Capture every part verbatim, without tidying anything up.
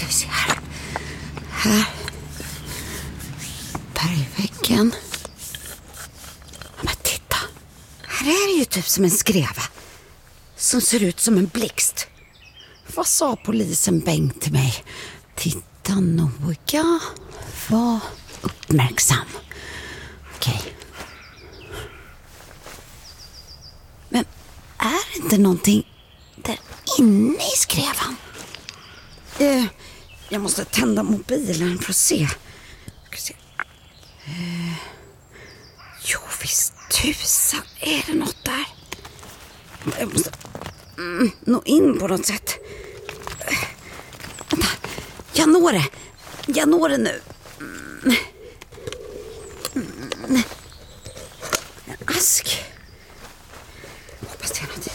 ska vi se här. Här. Bergväggen. Men titta. Här är det ju typ som en skreva. Som ser ut som en blixt. Vad sa polisen Bengt till mig? Titta noga. Var uppmärksam. Okej. Okay. Men är det inte någonting där inne i skrevan? Eh, jag måste tända mobilen för att se. Ska se. Eh, jo, visst tusan är det något där. Jag måste mm, nå in på något sätt. Eh, vänta, jag når det. Jag når det nu. Mm. Mm. En ask. Hoppas det är något i.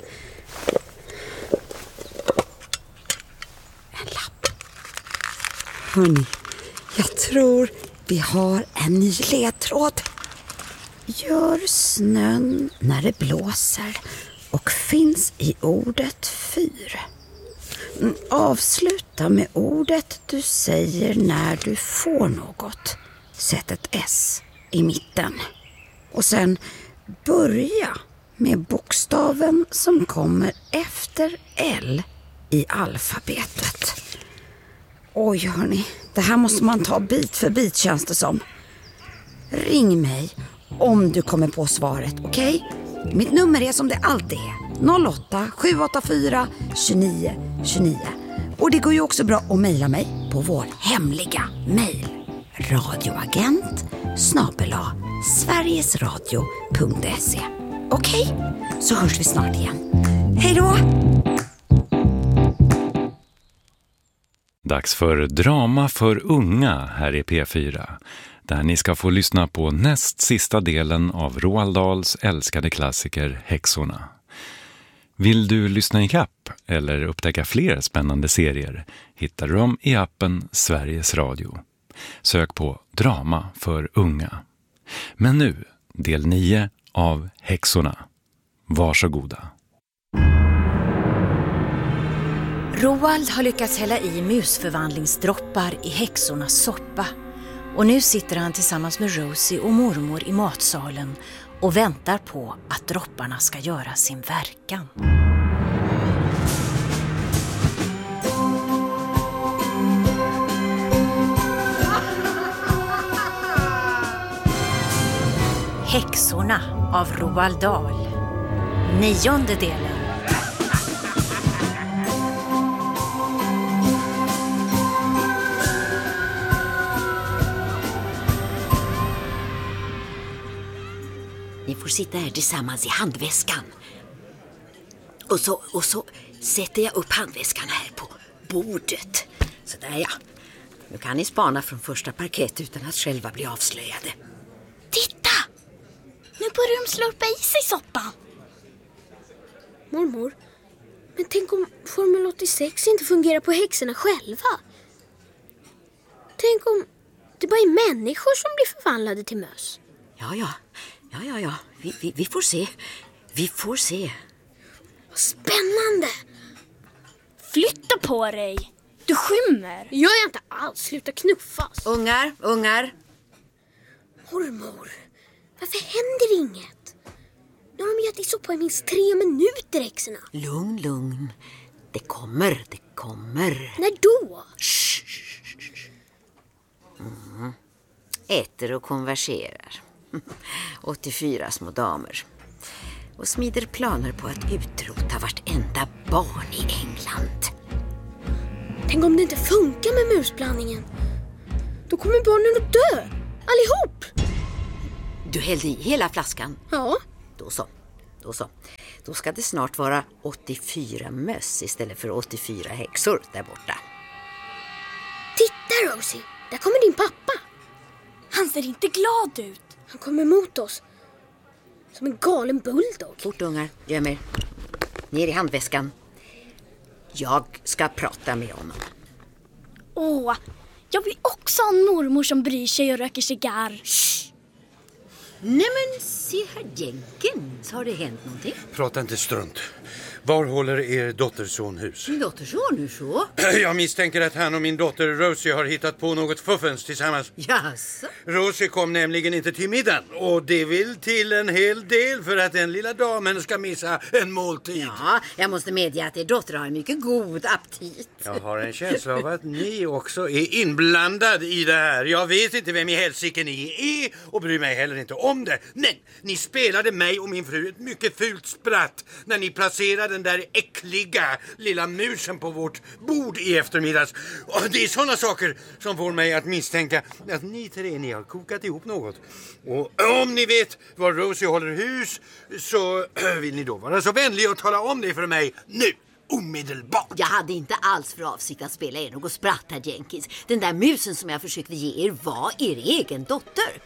En lapp. Hörrni, jag tror vi har en ny ledtråd. Gör snön när det blåser och finns i ordet fyr. Avsluta med ordet du säger när du får något. Sätt ett S i mitten. Och sen börja med bokstaven som kommer efter L i alfabetet. Oj hörni, det här måste man ta bit för bit känns det som. Ring mig om du kommer på svaret, okej? Okay? Mitt nummer är som det alltid är. noll åtta sju åtta fyra tjugonio tjugonio. Och det går ju också bra att mejla mig på vår hemliga mejl. radioagent snabel-a sverigesradio punkt se. Okej, okay? Så hörs vi snart igen. Hej då! Dags för drama för unga här i P fyra. Där ni ska få lyssna på näst sista delen av Roald Dahls älskade klassiker Häxorna. Vill du lyssna i kapp eller upptäcka fler spännande serier hittar du dem i appen Sveriges Radio. Sök på drama för unga. Men nu, del nio av Häxorna. Varsågoda. Roald har lyckats hälla i musförvandlingsdroppar i häxornas soppa. Och nu sitter han tillsammans med Rosie och mormor i matsalen och väntar på att dropparna ska göra sin verkan. Häxorna av Roald Dahl. Nionde delen. Ni får sitta här tillsammans i handväskan. Och så, och så sätter jag upp handväskan här på bordet. Så där ja. Nu kan ni spana från första parkett utan att själva bli avslöjade. Titta! Nu börjar de slurpa i sig soppan. Mormor, men tänk om Formel åttiosex inte fungerar på häxorna själva? Tänk om det bara är människor som blir förvandlade till möss? Ja, ja. Ja, ja, ja. Vi, vi, vi får se. Vi får se. Vad spännande! Flytta på dig. Du skymmer. Jag är inte alls. Sluta knuffas. Ungar, ungar. Mormor, varför händer inget? Nu har de gett i soppa i minst tre minuter, häxorna. Lugn, lugn. Det kommer, det kommer. När då? Shh. Mm. Äter och konverserar. åttiofyra små damer. Och smider planer på att utrota vartenda barn i England. Tänk om det inte funkar med musblandningen. Då kommer barnen att dö. Allihop. Du hällde i hela flaskan? Ja. Då så. Då så. Då ska det snart vara åttiofyra möss istället för åttiofyra häxor där borta. Titta, Rosie. Där kommer din pappa. Han ser inte glad ut. Han kommer mot oss. Som en galen bulldog. Fort ungar, göm er. Ner i handväskan. Jag ska prata med honom. Åh, jag vill också ha en mormor som bryr sig och röker cigarr. Shh. Nej men se här Jenkins, har det hänt någonting? Prata inte strunt. Var håller er dotterson hus? Min dotterson, hur så? Jag misstänker att han och min dotter Rosie har hittat på något fuffens tillsammans. Jaså? Rosie kom nämligen inte till middagen. Och det vill till en hel del för att den lilla damen ska missa en måltid. Ja, jag måste medge att er dotter har en mycket god aptit. Jag har en känsla av att ni också är inblandad i det här. Jag vet inte vem i helsike ni är och bryr mig heller inte om det. Men ni spelade mig och min fru ett mycket fult spratt när ni placerade den där äckliga lilla musen på vårt bord i eftermiddags. Och det är sådana saker som får mig att misstänka att ni tre ni har kokat ihop något. Och om ni vet var Rosie håller hus så vill ni då vara så vänliga och tala om det för mig nu. Omedelbart. Jag hade inte alls för avsikt att spela er något spratt, herr Jenkins. Den där musen som jag försökte ge er var er egen dotter.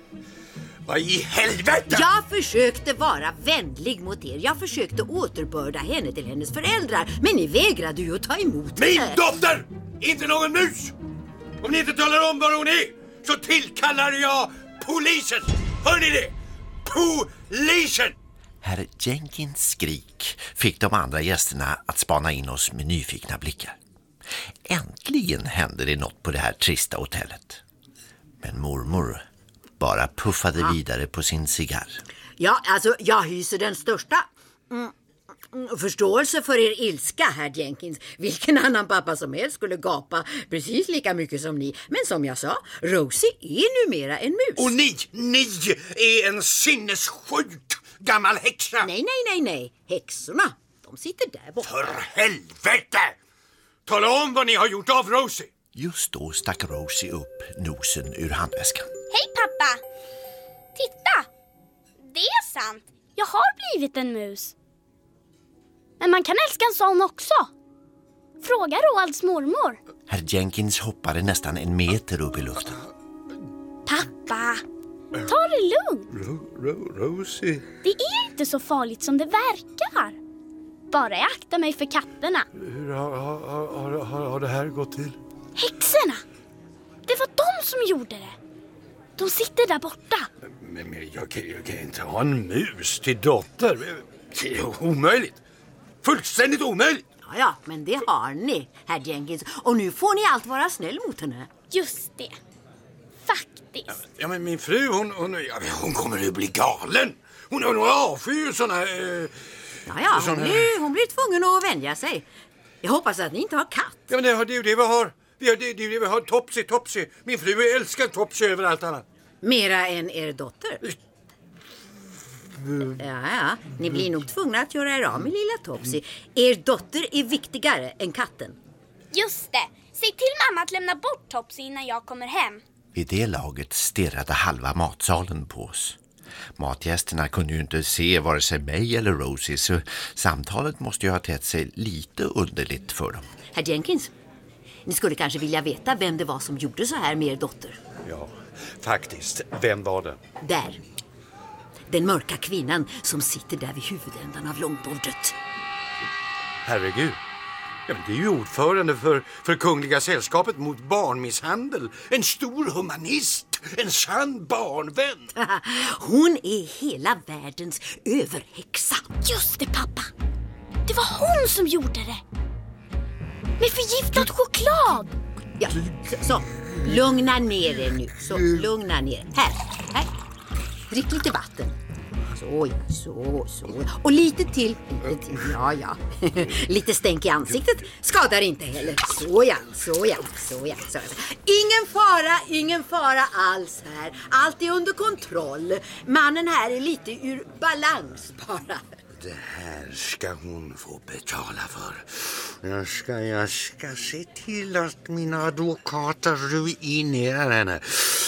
Vad i helvete? Jag försökte vara vänlig mot er. Jag försökte återbörda henne till hennes föräldrar. Men ni vägrade ju att ta emot Min henne. dotter! Inte någon mus! Om ni inte talar om var hon är så tillkallar jag polisen. Hör ni det? Polisen! Herr Jenkins skrik fick de andra gästerna att spana in oss med nyfikna blickar. Äntligen hände det något på det här trista hotellet. Men mormor bara puffade ja. vidare på sin cigarr. Ja, alltså jag hyser den största mm, förståelse för er ilska, herr Jenkins. Vilken annan pappa som helst skulle gapa precis lika mycket som ni. Men som jag sa, Rosie är numera en mus. Och ni, ni är en sinnessjuk gammal häxa. Nej, nej, nej, nej. Häxorna, de sitter där borta. För helvete! Tala om vad ni har gjort av Rosie. Just då stack Rosie upp nosen ur handväskan. Hej pappa! Titta! Det är sant. Jag har blivit en mus. Men man kan älska en sån också. Fråga Roalds mormor. Herr Jenkins hoppade nästan en meter upp i luften. Pappa, ta det lugnt. Ro- Ro- Rosie? Det är inte så farligt som det verkar. Bara jag aktar mig för katterna. Hur har, har, har, har, har det här gått till? Häxorna! Det var de som gjorde det. De sitter där borta. Men, men jag, kan, jag kan inte ha en mus till dotter. Det är omöjligt. Fullständigt omöjligt. Ja, ja, men det har ni, herr Jenkins. Och nu får ni allt vara snäll mot henne. Just det. Faktiskt. Ja, men min fru, hon, hon, ja, hon kommer att bli galen. Hon, hon avskyr såna... Eh, ja, ja, hon, blir, hon blir tvungen att vänja sig. Jag hoppas att ni inte har katt. Ja, men det är ju det vi har. Vi har, det, det, det vi har Topsy, Topsy. Min fru älskar Topsy över allt annat. Mera än er dotter. Ja, ja. Ni blir nog tvungna att göra er av med lilla Topsy. Er dotter är viktigare än katten. Just det. Säg till mamma att lämna bort Topsy innan jag kommer hem. Vid det laget stirrade halva matsalen på oss. Matgästerna kunde ju inte se vare sig mig eller Rosie, så samtalet måste ju ha tett sig lite underligt för dem. Herr Jenkins, ni skulle kanske vilja veta vem det var som gjorde så här med er dotter. Ja, faktiskt. Vem var det? Där. Den mörka kvinnan som sitter där vid huvudändan av långbordet. Herregud. Ja, men det är ju ordförande för, för Kungliga sällskapet mot barnmisshandel. En stor humanist. En sann barnvän. Hon är hela världens överhäxa. Just det, pappa. Det var hon som gjorde det. Med förgiftad choklad. Ja, så, så. Lugna ner er nu. Så, lugna ner. Här, här. Drick lite vatten. Så, ja, så, så. Och lite till. Lite till. Ja, ja. Lite stänk i ansiktet skadar inte heller. Så, ja, så, ja, så, ja. Så, ja. Ingen fara, ingen fara alls här. Allt är under kontroll. Mannen här är lite ur balans bara. Det här ska hon få betala för. Jag ska, jag ska se till att mina advokater ruinerar henne.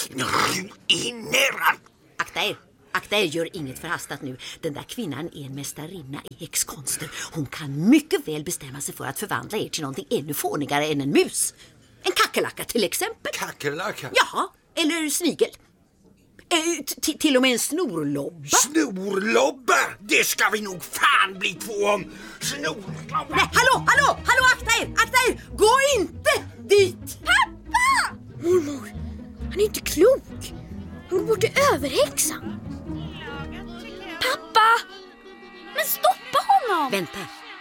Ruinerar! Akta er. Akta er, gör inget förhastat nu. Den där kvinnan är en mästarinna i häxkonster. Hon kan mycket väl bestämma sig för att förvandla er till någonting ännu fånigare än en mus. En kackerlacka till exempel. Kackerlacka? Ja, eller snigel. Eh, t- till och med en snorlobba. Snorlobba? Det ska vi nog fan bli två om. Snorlobba. Nej, hallå, hallå, hallå, akta er, akta er. Gå inte dit. Pappa! Mormor, han är inte klok. Han går bort till överhäxan. Pappa! Men stoppa honom! Vänta,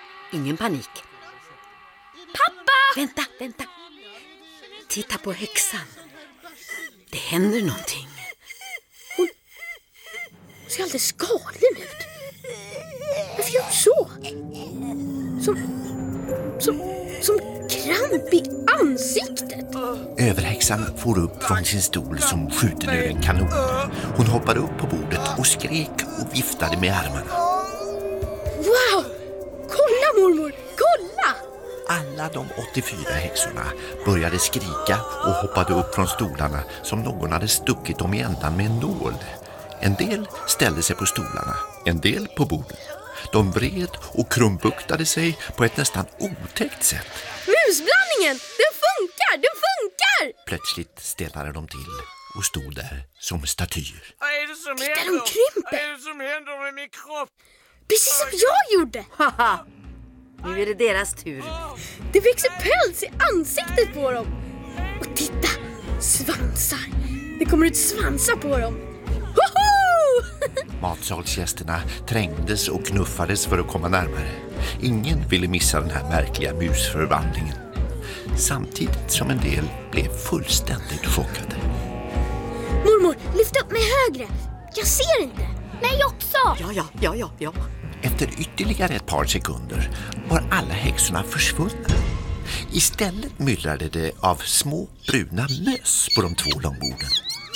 ingen panik. Pappa! Vänta, vänta. Titta på häxan. Det händer någonting. Hon ser alldeles galen ut. Varför gör hon så? Som, som, som kramp i ansiktet. Överhäxan får upp från sin stol som skjuten ur en kanon. Hon hoppade upp på bordet och skrek och viftade med armarna. Wow! Kolla mormor, kolla! Alla de åttiofyra häxorna började skrika och hoppade upp från stolarna som någon hade stuckit dem i ändan med en nål. En del ställde sig på stolarna, en del på bordet. De vred och krumbuktade sig på ett nästan otäckt sätt. Musblandningen, den funkar, den funkar! Plötsligt ställde de till och stod där som statyer. Vad är det som Titta, de händer? krymper. Vad är det som händer med min kropp? Precis som jag gjorde. Haha, nu är det deras tur. Det växer päls i ansiktet på dem. Och titta, svansar. Det kommer ut svansar på dem. Woho! Matsalsgästerna trängdes och knuffades för att komma närmare. Ingen ville missa den här märkliga musförvandlingen. Samtidigt som en del blev fullständigt chockade. Mormor, lyft upp mig högre. Jag ser inte. Mig också! Ja, ja, ja, ja, ja. Efter ytterligare ett par sekunder var alla häxorna försvunna. Istället myllrade det av små bruna möss på de två långborden.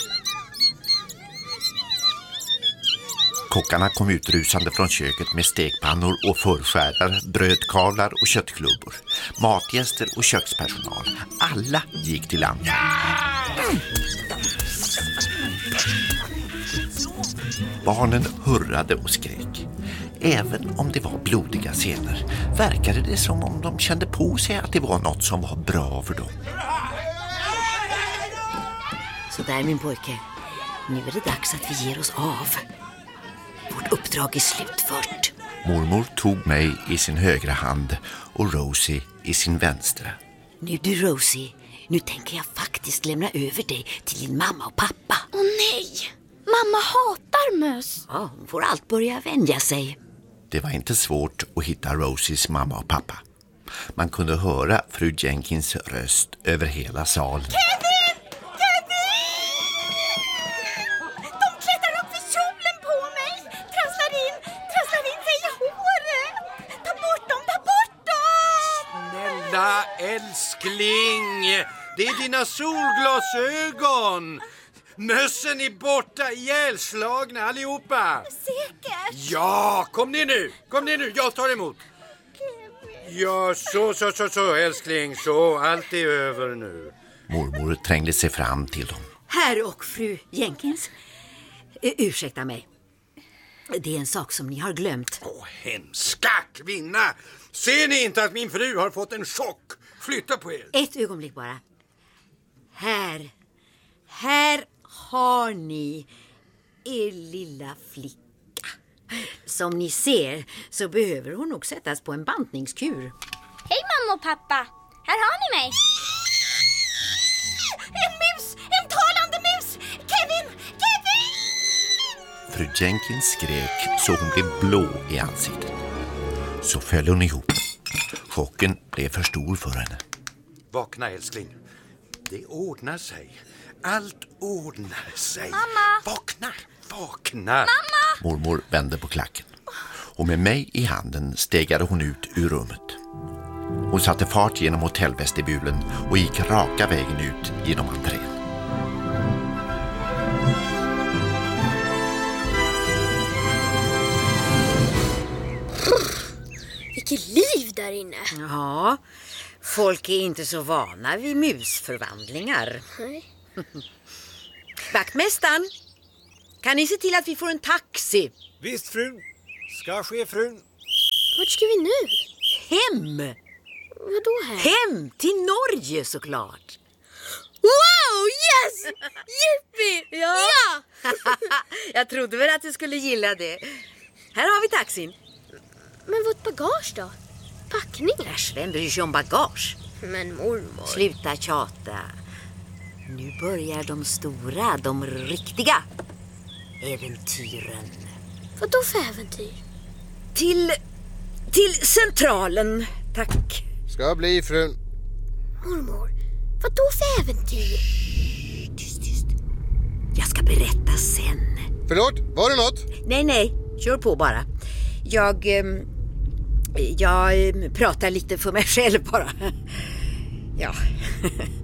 Kockarna kom utrusande från köket med stekpannor och förskärrar, brödkavlar och köttklubbor. Matgäster och kökspersonal. Alla gick till land. Barnen hurrade och skrek. Även om det var blodiga scener verkade det som om de kände på sig att det var något som var bra för dem. Så där, min pojke. Nu är det dags att vi ger oss av. Vårt uppdrag är slutfört. Mormor tog mig i sin högra hand och Rosie i sin vänstra. Nu du, Rosie, nu tänker jag faktiskt lämna över dig till din mamma och pappa. Åh nej! Mamma hatar möss. Ja, hon får allt börja vänja sig. Det var inte svårt att hitta Rosies mamma och pappa. Man kunde höra fru Jenkins röst över hela salen. Kevin! Kevin! De klättrar upp för kjolen på mig. Trasslar in, trasslar in sig i håret. Ta bort dem, ta bort dem! Snälla älskling, det är dina solglasögon. Mössen är borta, ihjälslagna allihopa. Säkert. Ja, kom ner nu, kom ner nu, jag tar emot. Ja, så, så, så, så, älskling, så, allt är över nu. Mormor trängde sig fram till dem. Herr och fru Jenkins, uh, ursäkta mig. Det är en sak som ni har glömt. Åh, hemska kvinna. Ser ni inte att min fru har fått en chock? Flytta på er. Ett ögonblick bara. Här, här har ni er lilla flicka. Som ni ser så behöver hon nog sättas på en bantningskur. Hej mamma och pappa, här har ni mig. En mus, en talande mus. Kevin, Kevin! Fru Jenkins skrek så hon blev blå i ansiktet. Så föll hon ihop. Chocken blev för stor för henne. Vakna älskling, det ordnar sig. Allt ordnar sig. Mamma! Vakna, vakna. Mamma! Mormor vände på klacken. Och med mig i handen stegade hon ut ur rummet. Hon satte fart genom hotellvestibulen och gick raka vägen ut genom entrén. Vilket liv där inne. Ja, folk är inte så vana vid musförvandlingar. Nej. Vaktmästaren, kan ni se till att vi får en taxi? Visst frun, ska ske frun. Vart ska vi nu? Hem! Vadå här? Hem till Norge såklart. Wow, yes! Yippie! Ja! Ja! Jag trodde väl att du skulle gilla det. Här har vi taxin. Men vårt bagage då? Packningen? Äsch, vem bryr sig om bagage? Men mormor. Sluta tjata. Nu börjar de stora, de riktiga äventyren. Vadå för äventyr? Till Till centralen, tack. Ska bli, frun. Mormor, vad då för äventyr? Shh, tyst, tyst. Jag ska berätta sen. Förlåt, var det något? Nej, nej, kör på bara. Jag, eh, jag eh, pratar lite för mig själv bara. Ja.